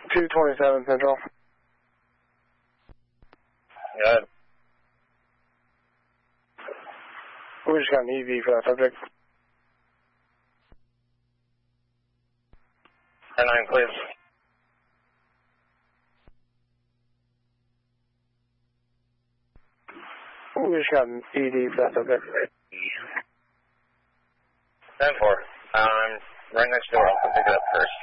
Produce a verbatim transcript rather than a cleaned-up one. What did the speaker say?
two twenty-seven Central. Good. We just got an E V for that subject. ten nine, please. We just got an E D for that subject. ten four. I'm right next door. I'll come pick it up first.